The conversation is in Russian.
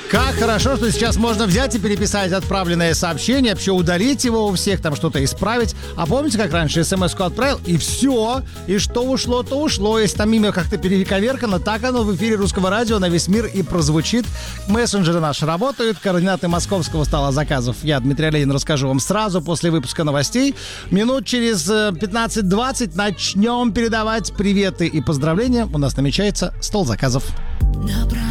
Как хорошо, что сейчас можно взять и переписать отправленное сообщение, вообще удалить его у всех, там что-то исправить. А помните, как раньше смс-ку отправил, и все, и что ушло, то ушло. Если там имя как-то перековеркано, так оно в эфире Русского радио на весь мир и прозвучит. Мессенджеры наши работают, координаты московского стола заказов я, Дмитрий Оленин, расскажу вам сразу после выпуска новостей. Минут через 15-20 начнем передавать приветы и поздравления. У нас намечается стол заказов.